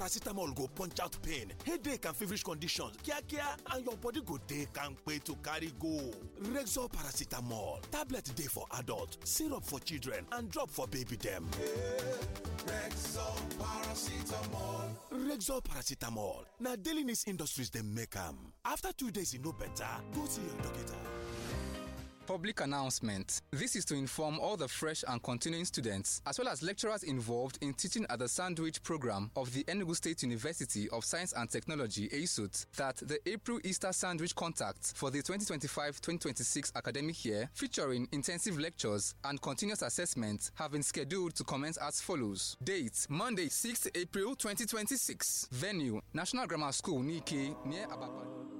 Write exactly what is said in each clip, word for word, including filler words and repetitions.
Paracetamol go punch out pain, headache and feverish conditions kia-kia, and your body go dey kampe to carry go. Rexall Paracetamol. Tablet dey for adults, syrup for children, and drop for baby dem. Rexall Paracetamol. Rexall Paracetamol. Na Daily Needs Industries dey make am. After two days e no better, go see your doctor. Public announcement. This is to inform all the fresh and continuing students, as well as lecturers involved in teaching at the Sandwich program of the Enugu State University of Science and Technology, E S U T, that the April Easter Sandwich Contact for the twenty twenty-five twenty twenty-six academic year, featuring intensive lectures and continuous assessment, have been scheduled to commence as follows. Date: Monday, sixth April twenty twenty-six. Venue: National Grammar School, Nike, near Abapa.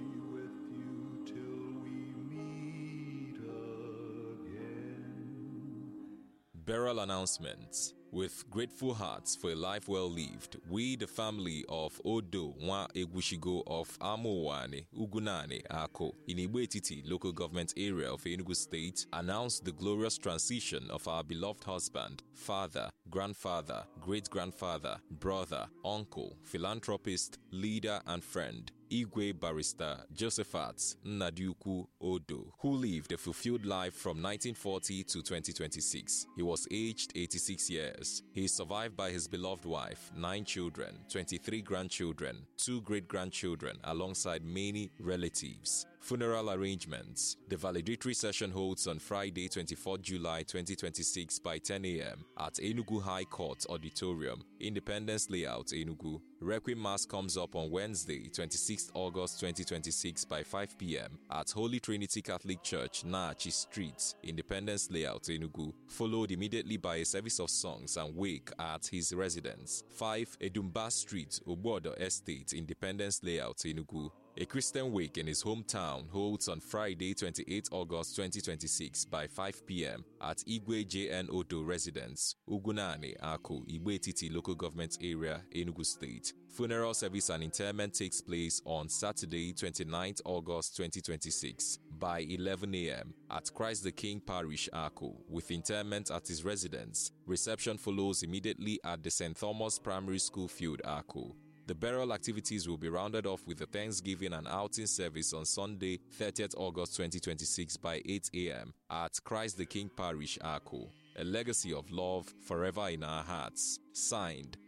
Burial announcements. With grateful hearts for a life well lived, we, the family of Odo Nwa Egwushigo of Amowane, Ugunane, Ako, in Igbo-Etiti local government area of Enugu State, announce the glorious transition of our beloved husband, father, grandfather, great-grandfather, brother, uncle, philanthropist, leader, and friend, Igwe Barrister Josephat Nnaduku Odo, who lived a fulfilled life from nineteen forty to twenty twenty-six. He was aged eighty-six years. He is survived by his beloved wife, nine children, twenty-three grandchildren, two great-grandchildren, alongside many relatives. Funeral arrangements. The valedictory session holds on Friday, twenty-fourth July twenty twenty-six by ten a.m. at Enugu High Court Auditorium, Independence Layout, Enugu. Requiem Mass comes up on Wednesday, twenty-sixth August twenty twenty-six by five p.m. at Holy Trinity Catholic Church, Naachi Street, Independence Layout, Enugu, followed immediately by a service of songs and wake at his residence, five Edumba Street, Obodo Estate, Independence Layout, Enugu. A Christian wake in his hometown holds on Friday, twenty-eighth August twenty twenty-six by five p.m. at Igwe J N Odo Residence, Ugunane, Ako, Igbo-Etiti local government area, Enugu State. Funeral service and interment takes place on Saturday, twenty-ninth August twenty twenty-six by eleven a.m. at Christ the King Parish, Ako, with interment at his residence. Reception follows immediately at the Saint Thomas Primary School Field, Ako. The burial activities will be rounded off with a Thanksgiving and outing service on Sunday, thirtieth August twenty twenty-six by eight a.m. at Christ the King Parish, Ako. A legacy of love forever in our hearts. Signed,